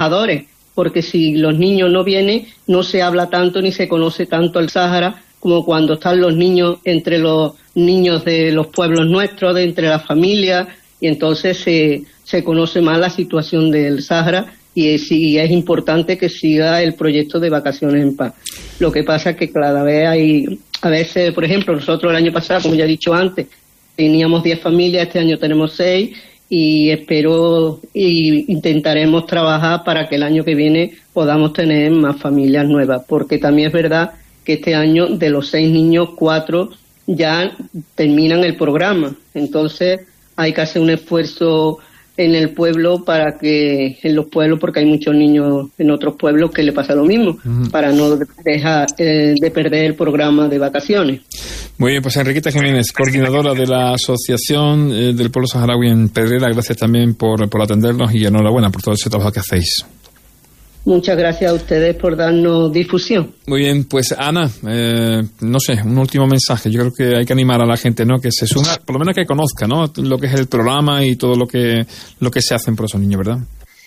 embajadores, porque si los niños no vienen, no se habla tanto ni se conoce tanto el Sáhara como cuando están los niños entre los niños de los pueblos nuestros, de entre las familias, y entonces se conoce más la situación del Sáhara, y es importante que siga el proyecto de Vacaciones en Paz. Lo que pasa es que cada vez a veces, por ejemplo, nosotros el año pasado, como ya he dicho antes, teníamos 10 familias, este año tenemos 6, y intentaremos trabajar para que el año que viene podamos tener más familias nuevas, porque también es verdad que este año de los 6 niños, 4 ya terminan el programa, entonces hay que hacer un esfuerzo en el pueblo en los pueblos, porque hay muchos niños en otros pueblos que le pasa lo mismo, para no dejar de perder el programa de vacaciones. Muy bien, pues Enriqueta Jiménez, coordinadora de la Asociación del Pueblo Saharaui en Pedrera, gracias también por atendernos y enhorabuena por todo ese trabajo que hacéis. Muchas gracias a ustedes por darnos difusión. Muy bien, pues Ana, no sé, un último mensaje. Yo creo que hay que animar a la gente, ¿no? Que se suma, por lo menos que conozca, ¿no? Lo que es el programa y todo lo que se hacen por esos niños, ¿verdad?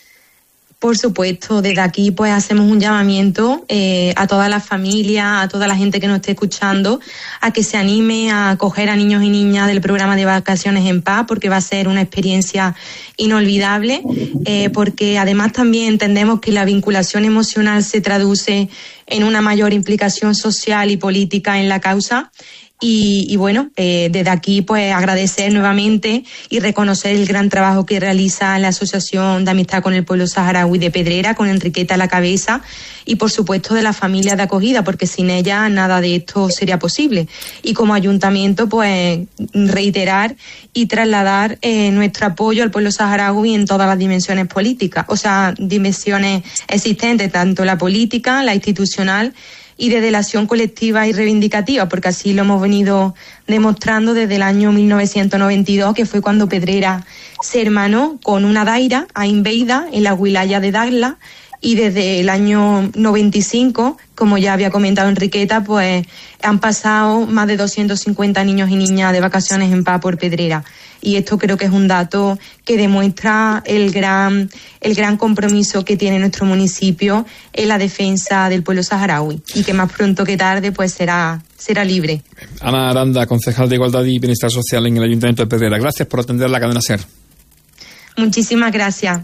Por supuesto, desde aquí pues hacemos un llamamiento a toda la familia, a toda la gente que nos esté escuchando, a que se anime a acoger a niños y niñas del programa de Vacaciones en Paz, porque va a ser una experiencia inolvidable, porque además también entendemos que la vinculación emocional se traduce en una mayor implicación social y política en la causa. Y bueno, desde aquí pues agradecer nuevamente y reconocer el gran trabajo que realiza la Asociación de Amistad con el Pueblo Saharaui de Pedrera, con Enriqueta a la cabeza, y por supuesto de la familia de acogida, porque sin ella nada de esto sería posible. Y como ayuntamiento pues reiterar y trasladar nuestro apoyo al pueblo saharaui en todas las dimensiones políticas, o sea, dimensiones existentes, tanto la política, la institucional y de delación colectiva y reivindicativa, porque así lo hemos venido demostrando desde el año 1992, que fue cuando Pedrera se hermanó con una daira, Ain Beida, en la wilaya de Dakhla, y desde el año 95, como ya había comentado Enriqueta, pues han pasado más de 250 niños y niñas de Vacaciones en Paz por Pedrera. Y esto creo que es un dato que demuestra el gran compromiso que tiene nuestro municipio en la defensa del pueblo saharaui, y que más pronto que tarde pues será libre. Ana Aranda, concejal de Igualdad y Bienestar Social en el Ayuntamiento de Pedrera. Gracias por atender la cadena SER. Muchísimas gracias.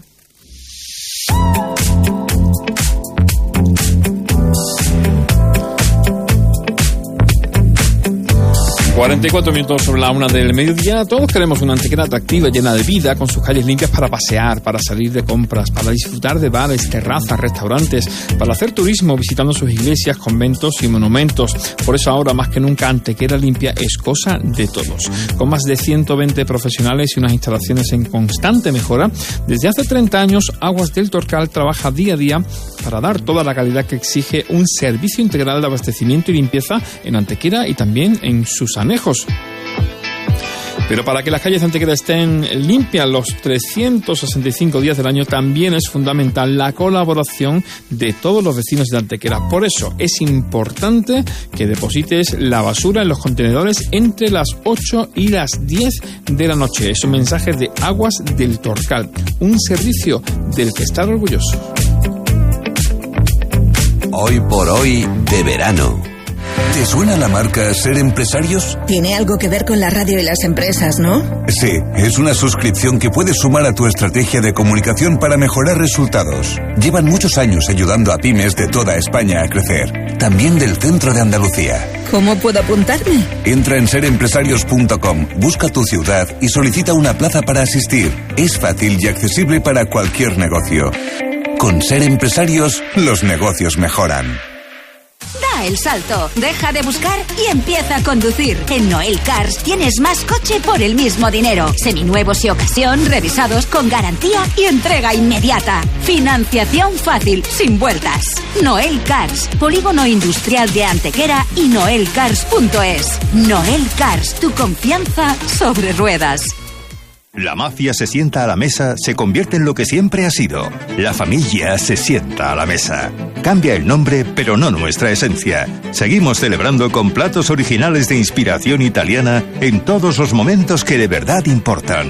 44 minutos sobre la 1 del mediodía. Todos queremos una Antequera atractiva, llena de vida, con sus calles limpias para pasear, para salir de compras, para disfrutar de bares, terrazas, restaurantes, para hacer turismo visitando sus iglesias, conventos y monumentos. Por eso ahora más que nunca Antequera limpia es cosa de todos. Con más de 120 profesionales y unas instalaciones en constante mejora, desde hace 30 años Aguas del Torcal trabaja día a día para dar toda la calidad que exige un servicio integral de abastecimiento y limpieza en Antequera y también en sus anejos. Pero para que las calles de Antequera estén limpias los 365 días del año, también es fundamental la colaboración de todos los vecinos de Antequera. Por eso es importante que deposites la basura en los contenedores entre las 8 y las 10 de la noche. Es un mensaje de Aguas del Torcal, un servicio del que estar orgulloso. Hoy por hoy de verano. ¿Te suena la marca Ser Empresarios? Tiene algo que ver con la radio y las empresas, ¿no? Sí, es una suscripción que puedes sumar a tu estrategia de comunicación para mejorar resultados. Llevan muchos años ayudando a pymes de toda España a crecer, también del centro de Andalucía. ¿Cómo puedo apuntarme? Entra en serempresarios.com, busca tu ciudad y solicita una plaza para asistir. Es fácil y accesible para cualquier negocio. Con Ser Empresarios, los negocios mejoran. Da el salto, deja de buscar y empieza a conducir. En Noel Cars tienes más coche por el mismo dinero. Seminuevos y ocasión, revisados con garantía y entrega inmediata. Financiación fácil, sin vueltas. Noel Cars, polígono industrial de Antequera y noelcars.es. Noel Cars, tu confianza sobre ruedas. La mafia se sienta a la mesa, se convierte en lo que siempre ha sido. La familia se sienta a la mesa. Cambia el nombre, pero no nuestra esencia. Seguimos celebrando con platos originales de inspiración italiana en todos los momentos que de verdad importan.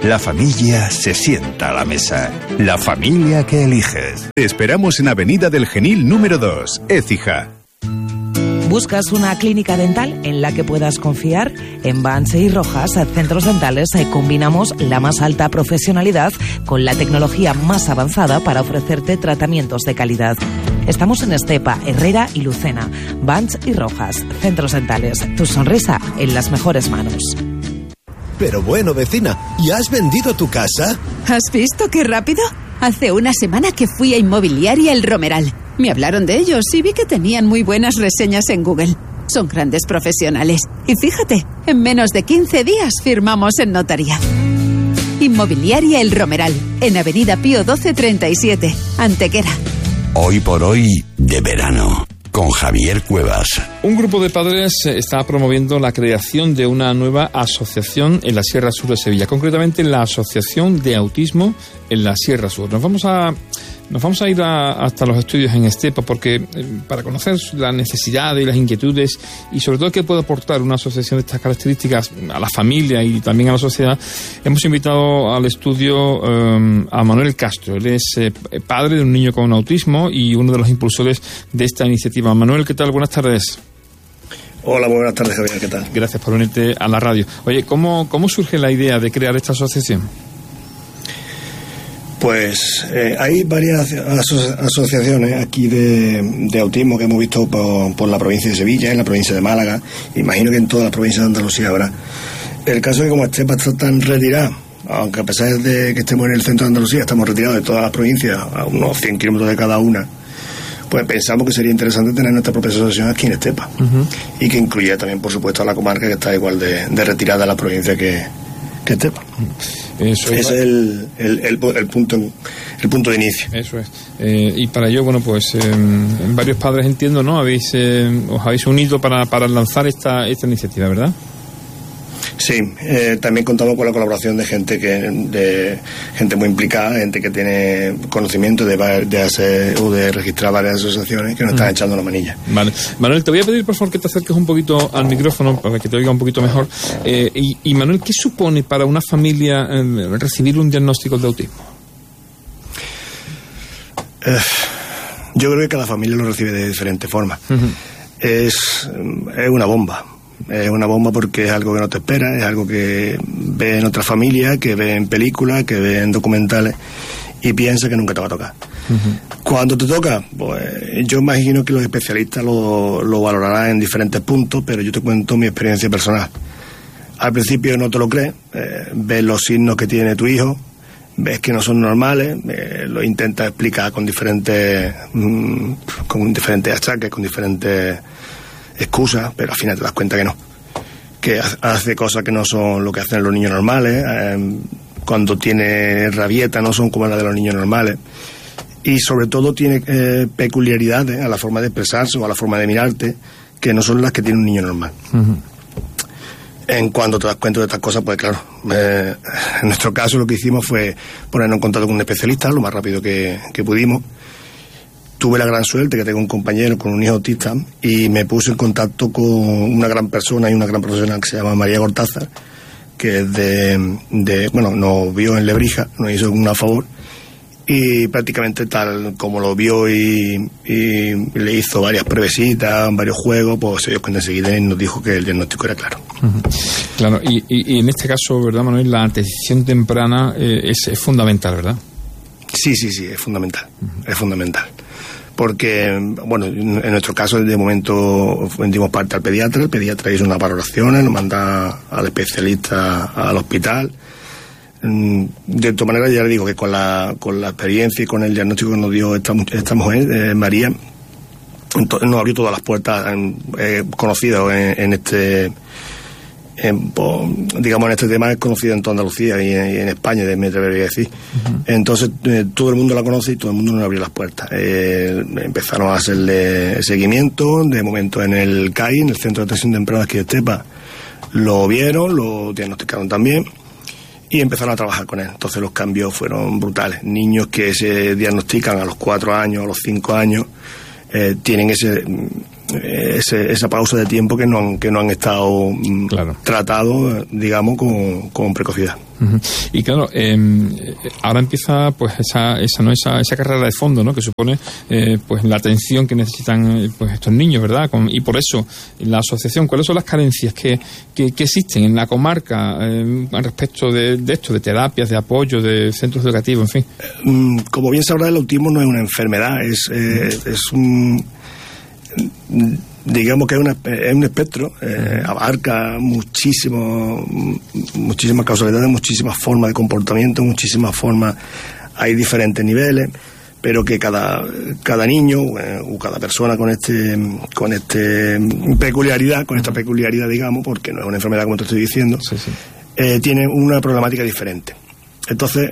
La familia se sienta a la mesa. La familia que eliges. Te esperamos en Avenida del Genil número 2, Écija. ¿Buscas una clínica dental en la que puedas confiar? En Banche y Rojas, Centros Dentales, combinamos la más alta profesionalidad con la tecnología más avanzada para ofrecerte tratamientos de calidad. Estamos en Estepa, Herrera y Lucena. Banche y Rojas, Centros Dentales. Tu sonrisa en las mejores manos. Pero bueno, vecina, ¿ya has vendido tu casa? ¿Has visto qué rápido? Hace una semana que fui a Inmobiliaria El Romeral. Me hablaron de ellos y vi que tenían muy buenas reseñas en Google. Son grandes profesionales. Y fíjate, en menos de 15 días firmamos en notaría. Inmobiliaria El Romeral, en Avenida Pío 1237, Antequera. Hoy por hoy, de verano, con Javier Cuevas. Un grupo de padres está promoviendo la creación de una nueva asociación en la Sierra Sur de Sevilla, concretamente la Asociación de Autismo en la Sierra Sur. Nos vamos a ir hasta los estudios en Estepa porque para conocer las necesidades y las inquietudes y sobre todo qué puede aportar una asociación de estas características a la familia y también a la sociedad, hemos invitado al estudio a Manuel Castro. Él es padre de un niño con autismo y uno de los impulsores de esta iniciativa. Manuel, ¿qué tal? Buenas tardes. Hola, muy buenas tardes, Javier, ¿qué tal? Gracias por venirte a la radio. Oye, ¿cómo surge la idea de crear esta asociación? Pues hay varias asociaciones aquí de autismo que hemos visto por la provincia de Sevilla, en la provincia de Málaga, imagino que en todas las provincias de Andalucía habrá. El caso es que como Estepa está tan retirada, aunque a pesar de que estemos en el centro de Andalucía, estamos retirados de todas las provincias, a unos 100 kilómetros de cada una, pues pensamos que sería interesante tener nuestra propia asociación aquí en Estepa, y que incluya también, por supuesto, a la comarca que está igual de retirada de la provincia que Estepa. Ese es el punto de inicio. Eso es. Y para ello, bueno, pues varios padres, entiendo, ¿no? Os habéis unido para lanzar esta iniciativa, ¿verdad? Sí, también contamos con la colaboración de gente muy implicada, gente que tiene conocimiento de hacer o de registrar varias asociaciones que nos están echando la manilla. Vale. Manuel, te voy a pedir por favor que te acerques un poquito al micrófono para que te oiga un poquito mejor. Y Manuel, ¿qué supone para una familia recibir un diagnóstico de autismo? Yo creo que cada familia lo recibe de diferentes formas. Es una bomba. Es una bomba porque es algo que no te espera, es algo que ve en otra familia, que ve en películas, que ve en documentales y piensa que nunca te va a tocar. Cuando te toca, pues yo imagino que los especialistas lo valorarán en diferentes puntos, pero yo te cuento mi experiencia personal. Al principio no te lo crees, ves los signos que tiene tu hijo, ves que no son normales, lo intentas explicar con diferentes achaques, con diferentes excusas, pero al final te das cuenta que no, que hace cosas que no son lo que hacen los niños normales, cuando tiene rabieta no son como las de los niños normales, y sobre todo tiene peculiaridades a la forma de expresarse o a la forma de mirarte que no son las que tiene un niño normal. En cuanto te das cuenta de estas cosas, pues claro, en nuestro caso lo que hicimos fue ponernos en contacto con un especialista lo más rápido que pudimos. Tuve la gran suerte que tengo un compañero con un hijo autista y me puse en contacto con una gran persona y una gran profesional que se llama María Gortázar, que es bueno, nos vio en Lebrija, nos hizo un favor y prácticamente tal como lo vio y le hizo varias pruebecitas, varios juegos, pues se dio cuenta enseguida y nos dijo que el diagnóstico era claro. Claro, y en este caso, ¿verdad, Manuel? La detección temprana es fundamental, ¿verdad? Sí, es fundamental, es fundamental. Porque, bueno, en nuestro caso, de momento, dimos parte al pediatra. El pediatra hizo unas valoraciones, nos manda al especialista al hospital. De todas maneras, ya le digo que con la experiencia y con el diagnóstico que nos dio esta mujer, María, nos abrió todas las puertas conocidas en este... digamos, en este tema es conocido en toda Andalucía y en España, me atrevería a decir. Entonces todo el mundo la conoce y todo el mundo nos abrió las puertas. Empezaron a hacerle seguimiento, de momento en el CAI, en el Centro de Atención Temprana aquí de Estepa, lo vieron, lo diagnosticaron también y empezaron a trabajar con él. Entonces los cambios fueron brutales. Niños que se diagnostican a los 4 años, a los 5 años, tienen esa pausa de tiempo que no han estado tratados, digamos, con precocidad. Y claro, ahora empieza pues esa carrera de fondo, ¿no? Que supone pues la atención que necesitan pues estos niños, ¿verdad? Y por eso la asociación, ¿cuáles son las carencias que existen en la comarca respecto de esto, de terapias, de apoyo, de centros educativos, en fin? Como bien sabrá, el autismo no es una enfermedad, es un, digamos que es un espectro, abarca muchísimas causalidades, muchísimas formas de comportamiento, muchísimas formas, hay diferentes niveles, pero que cada niño o cada persona con esta peculiaridad, digamos, porque no es una enfermedad como te estoy diciendo, tiene una problemática diferente. Entonces,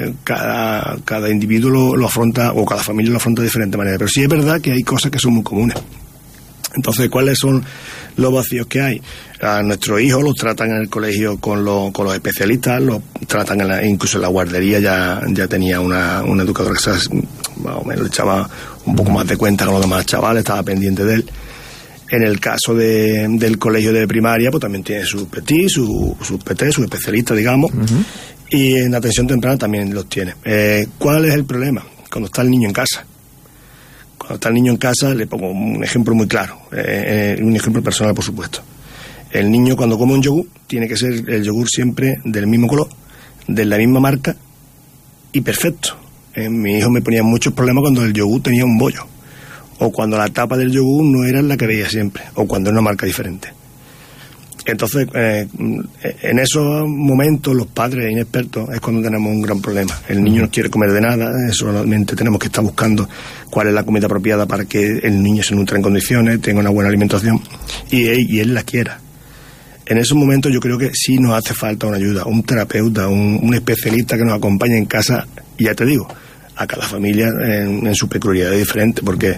cada individuo lo afronta, o cada familia lo afronta de diferente manera. Pero sí es verdad que hay cosas que son muy comunes. Entonces, ¿cuáles son los vacíos que hay? A nuestros hijos los tratan en el colegio con los especialistas, los tratan incluso en la guardería ya tenía una educadora que más o menos le echaba un poco más de cuenta con los demás chavales, estaba pendiente de él. En el caso del colegio de primaria, pues también tiene sus PT, sus especialistas, digamos. Y en atención temprana también los tiene. ¿Cuál es el problema? Cuando está el niño en casa. Cuando está el niño en casa, le pongo un ejemplo muy claro, un ejemplo personal, por supuesto. El niño, cuando come un yogur, tiene que ser el yogur siempre del mismo color, de la misma marca y perfecto. Mi hijo me ponía muchos problemas cuando el yogur tenía un bollo, o cuando la tapa del yogur no era la que veía siempre, o cuando era una marca diferente. Entonces, en esos momentos, los padres inexpertos es cuando tenemos un gran problema. El niño no quiere comer de nada, solamente tenemos que estar buscando cuál es la comida apropiada para que el niño se nutra en condiciones, tenga una buena alimentación y él la quiera. En esos momentos yo creo que sí nos hace falta una ayuda, un terapeuta, un especialista que nos acompañe en casa, y ya te digo, a cada familia en su peculiaridad diferente, porque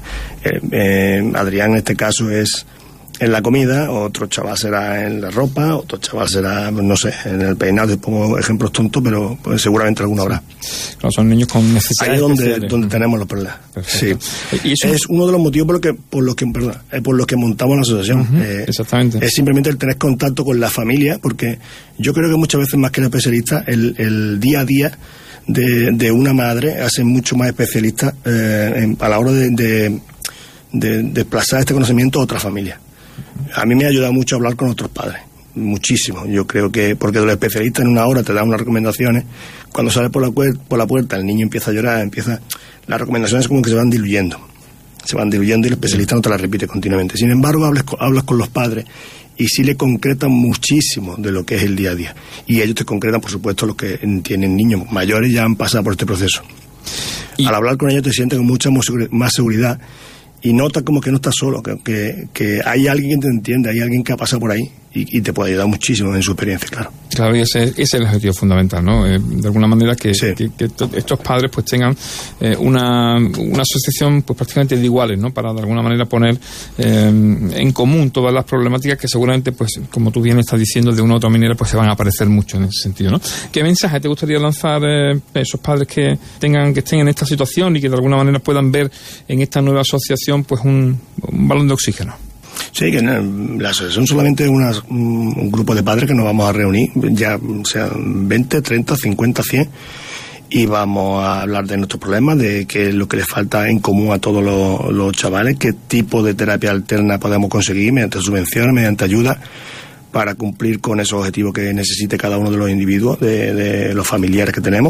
Adrián en este caso es en la comida, otro chaval será en la ropa, otro chaval será, no sé, en el peinado. Pongo ejemplos tontos, pero pues, seguramente alguno habrá. Claro, son niños con necesidades. Ahí es donde tenemos los problemas. Sí. ¿Y eso? Es uno de los motivos por los que montamos la asociación. Exactamente. Es simplemente el tener contacto con la familia, porque yo creo que muchas veces más que el especialista, el día a día de una madre hace mucho más especialista a la hora de desplazar este conocimiento a otra familia. A mí me ha ayudado mucho a hablar con otros padres, muchísimo. Yo creo que, porque los especialistas en una hora te dan unas recomendaciones, cuando sales por la puerta el niño empieza a llorar, las recomendaciones como que se van diluyendo y el especialista no te las repite continuamente. Sin embargo, hablas con los padres y sí le concretan muchísimo de lo que es el día a día. Y ellos te concretan, por supuesto, los que tienen niños mayores ya han pasado por este proceso. Al hablar con ellos te sientes con mucha más seguridad y notas como que no estás solo, que hay alguien que te entiende, hay alguien que ha pasado por ahí y te puede ayudar muchísimo en su experiencia, claro. Claro, y ese es el objetivo fundamental, ¿no? De alguna manera que estos padres pues tengan una asociación pues prácticamente de iguales, ¿no? Para de alguna manera poner en común todas las problemáticas que seguramente, pues como tú bien estás diciendo, de una u otra manera pues se van a aparecer mucho en ese sentido, ¿no? ¿Qué mensaje te gustaría lanzar a esos padres que estén en esta situación y que de alguna manera puedan ver en esta nueva asociación pues un balón de oxígeno? Sí, que la asociación solamente es un grupo de padres que nos vamos a reunir, ya sean 20, 30, 50, 100, y vamos a hablar de nuestros problemas, de qué es lo que les falta en común a todos los chavales, qué tipo de terapia alterna podemos conseguir mediante subvenciones, mediante ayuda, para cumplir con esos objetivos que necesite cada uno de los individuos, de los familiares que tenemos.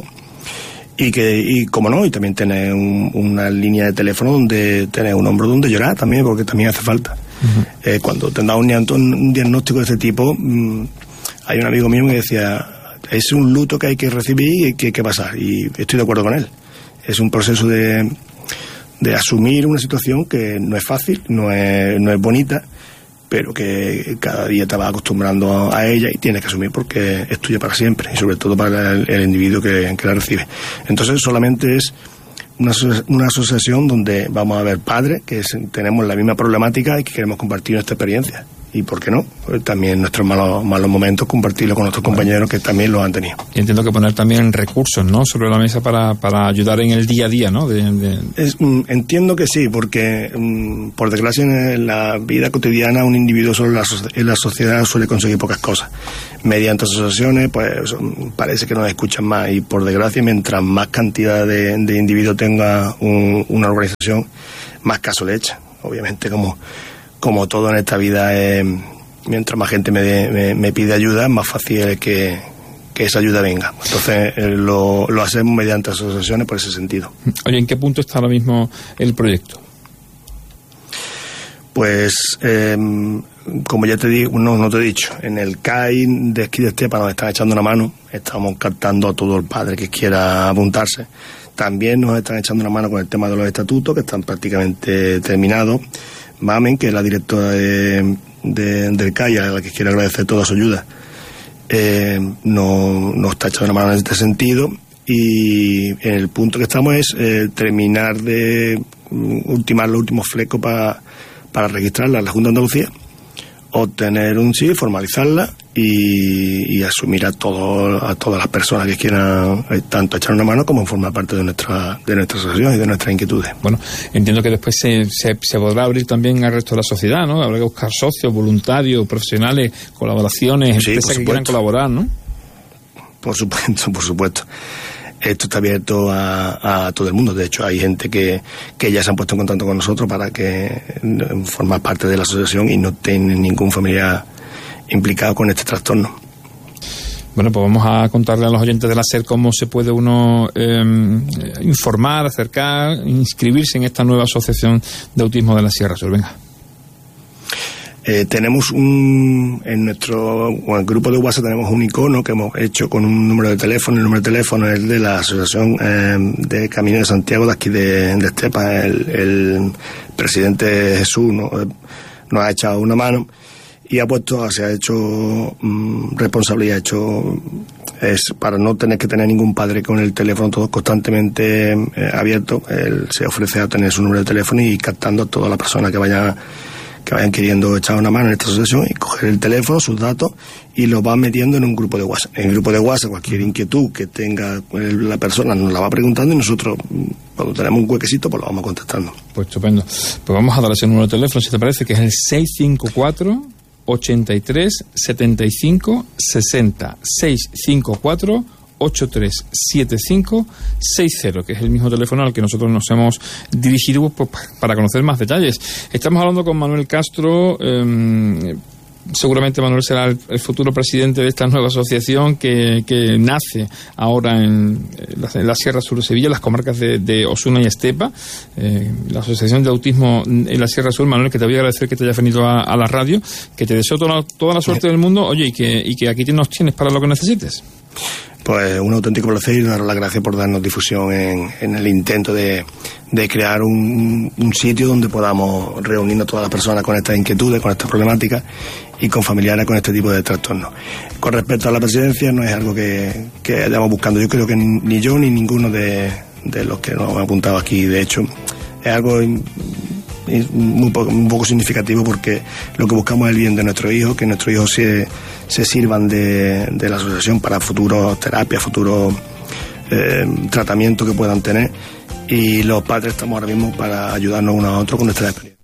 Y como no, y también tener una línea de teléfono donde tener un hombro donde llorar también, porque también hace falta. Cuando te da un diagnóstico de este tipo, hay un amigo mío que decía, es un luto que hay que recibir y que hay que pasar, y estoy de acuerdo con él. Es un proceso de asumir una situación que no es fácil, no es bonita, pero que cada día te vas acostumbrando a ella y tienes que asumir porque es tuya para siempre, y sobre todo para el individuo que la recibe. Entonces solamente es una asociación donde vamos a ver padres que tenemos la misma problemática y que queremos compartir nuestra experiencia. y ¿por qué no? Pues también nuestros malos momentos compartirlo con nuestros compañeros que también los han tenido. Y entiendo que poner también recursos, ¿no?, sobre la mesa para ayudar en el día a día, ¿no? Entiendo que sí, porque por desgracia en la vida cotidiana un individuo solo en la sociedad suele conseguir pocas cosas. Mediante asociaciones pues parece que nos escuchan más, y por desgracia mientras más cantidad de individuos tenga una organización, más caso le echa. Obviamente como todo en esta vida, mientras más gente me pide ayuda, más fácil es que esa ayuda venga. Entonces lo hacemos mediante asociaciones por ese sentido. Oye, ¿en qué punto está ahora mismo el proyecto? Pues como ya te digo, no te he dicho, en el CAI de Esquí de Estepa nos están echando una mano, estamos captando a todo el padre que quiera apuntarse. También nos están echando una mano con el tema de los estatutos, que están prácticamente terminados. Mamen, que es la directora del CAI, a la que quiero agradecer toda su ayuda, nos está echando una mano en este sentido, y en el punto que estamos es terminar de ultimar los últimos flecos para registrarla en la Junta de Andalucía, obtener un sí, formalizarla y asumir a todas las personas que quieran tanto echar una mano como formar parte de nuestra asociación y de nuestras inquietudes. Bueno, entiendo que después se podrá abrir también al resto de la sociedad, ¿no? Habrá que buscar socios, voluntarios, profesionales, colaboraciones, sí, empresas que quieran colaborar, ¿no? Por supuesto. Esto está abierto a todo el mundo. De hecho, hay gente que ya se han puesto en contacto con nosotros para que formar parte de la asociación y no tienen ningún familiar implicado con este trastorno. Bueno, pues vamos a contarle a los oyentes de la SER cómo se puede uno informar, acercar, inscribirse en esta nueva asociación de autismo de la Sierra Sur. Venga. Tenemos en nuestro grupo de WhatsApp tenemos un icono que hemos hecho con un número de teléfono. El número de teléfono es de la Asociación de Camino de Santiago de aquí de Estepa. El presidente Jesús nos ha echado una mano y se ha hecho responsable y ha hecho es para no tener que tener ningún padre con el teléfono todo constantemente abierto. Él se ofrece a tener su número de teléfono y captando a todas las personas que vayan queriendo echar una mano en esta asociación, y coger el teléfono, sus datos, y los va metiendo en un grupo de WhatsApp. En el grupo de WhatsApp, cualquier inquietud que tenga la persona nos la va preguntando, y nosotros, cuando tenemos un huequecito, pues lo vamos contestando. Pues estupendo. Pues vamos a darle ese número de teléfono, si te parece, que es el 654 83 75 60 654 837560, que es el mismo teléfono al que nosotros nos hemos dirigido pues, para conocer más detalles. Estamos hablando con Manuel Castro. Seguramente Manuel será el futuro presidente de esta nueva asociación que nace ahora en la Sierra Sur de Sevilla, las comarcas de Osuna y Estepa, la Asociación de Autismo en la Sierra Sur. Manuel, que te voy a agradecer que te hayas venido a la radio, que te deseo toda la suerte del mundo, oye, y que aquí nos tienes para lo que necesites. Pues un auténtico placer, y dar las gracias por darnos difusión en el intento de crear un sitio donde podamos reunirnos todas las personas con estas inquietudes, con estas problemáticas y con familiares con este tipo de trastornos. Con respecto a la presidencia, no es algo que hayamos buscando. Yo creo que ni yo ni ninguno de los que nos han apuntado aquí. De hecho, es algo un poco significativo, porque lo que buscamos es el bien de nuestros hijos, que nuestros hijos se sirvan de la asociación para futuros terapias, futuros tratamientos que puedan tener, y los padres estamos ahora mismo para ayudarnos unos a otros con nuestra experiencia.